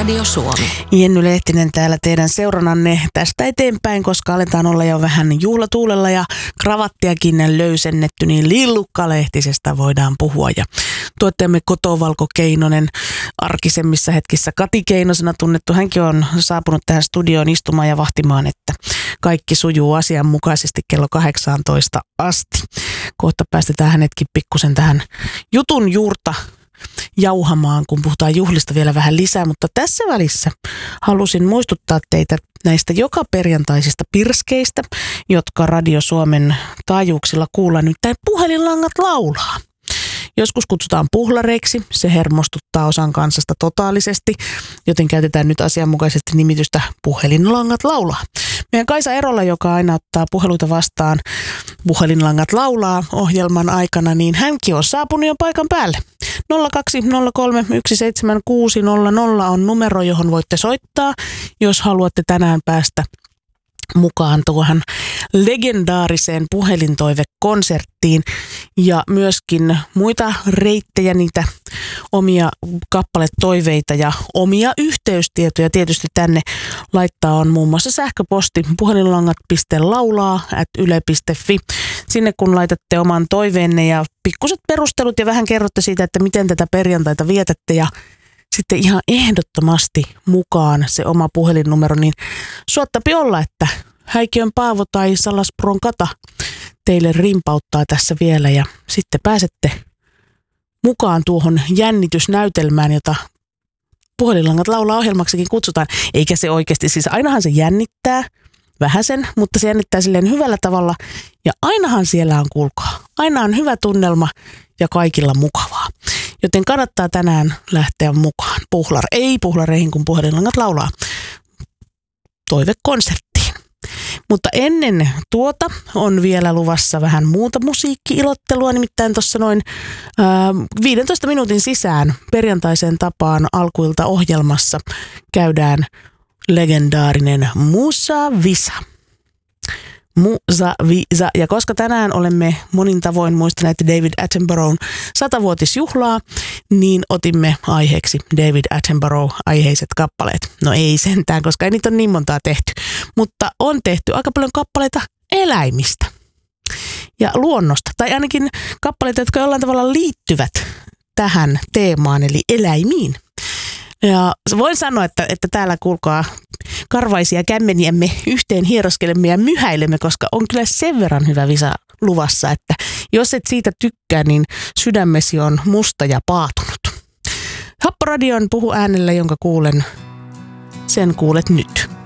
Radio Suomi. Jenny Lehtinen täällä teidän seurannanne tästä eteenpäin, koska aletaan olla jo vähän juhlatuulella ja kravattiakin löysennetty, niin lillukkalehtisestä voidaan puhua. Ja tuottajamme Kotovalko Keinonen, arkisemmissa hetkissä Kati Keinosena tunnettu, hänkin on saapunut tähän studioon istumaan ja vahtimaan, että kaikki sujuu asianmukaisesti kello 18 asti. Kohta päästetään hänetkin pikkusen tähän jutun juurta jauhamaan, kun puhutaan juhlista vielä vähän lisää, mutta tässä välissä halusin muistuttaa teitä näistä joka perjantaisista pirskeistä, jotka Radio Suomen taajuuksilla kuullaan, nyt puhelinlangat laulaa. Joskus kutsutaan puhlareiksi, se hermostuttaa osan kansasta totaalisesti, joten käytetään nyt asianmukaisesti nimitystä puhelinlangat laulaa. Meidän Kaisa Erola, joka aina ottaa puheluita vastaan puhelinlangat laulaa ohjelman aikana, niin hänkin on saapunut jo paikan päälle. 0203 17600 on numero, johon voitte soittaa, jos haluatte tänään päästä mukaan tuohon legendaariseen puhelintoivekonserttiin ja myöskin muita reittejä, niitä omia kappaletoiveita ja omia yhteystietoja tietysti tänne laittaa on muun muassa sähköposti puhelinlangat.laulaa@yle.fi. Sinne kun laitatte oman toiveenne ja pikkuset perustelut ja vähän kerrotte siitä, että miten tätä perjantaita vietätte ja sitten ihan ehdottomasti mukaan se oma puhelinnumero, niin suottapi olla, että Häikiön Paavo tai Salaspron Kata teille rimpauttaa tässä vielä ja sitten pääsette mukaan tuohon jännitysnäytelmään, jota puhelinlangat laulaa ohjelmaksikin kutsutaan. Eikä se oikeasti, siis ainahan se jännittää vähäsen, mutta se jännittää silleen hyvällä tavalla ja ainahan siellä on, kuulkaa, aina on hyvä tunnelma ja kaikilla mukavaa. Joten kannattaa tänään lähteä mukaan puhlareihin, kun puhelinlangat laulaa toivekonserttiin. Mutta ennen tuota on vielä luvassa vähän muuta musiikki-ilottelua, nimittäin tuossa noin 15 minuutin sisään perjantaiseen tapaan alkuilta ohjelmassa käydään legendaarinen Musa Visa. Musa Visa. Ja koska tänään olemme monin tavoin muistaneet David Attenboroughn 100-vuotisjuhlaa, niin otimme aiheeksi David Attenborough-aiheiset kappaleet. No ei sentään, koska ei niitä ole niin montaa tehty, mutta on tehty aika paljon kappaleita eläimistä ja luonnosta, tai ainakin kappaleita, jotka jollain tavalla liittyvät tähän teemaan, eli eläimiin. Ja voin sanoa, että täällä kuulkaa karvaisia kämmeniämme yhteen hieroskelemme ja myhäilemme, koska on kyllä sen verran hyvä visa luvassa, että jos et siitä tykkää, niin sydämesi on musta ja paatunut. Happoradion puhu äänellä, jonka kuulen, sen kuulet nyt.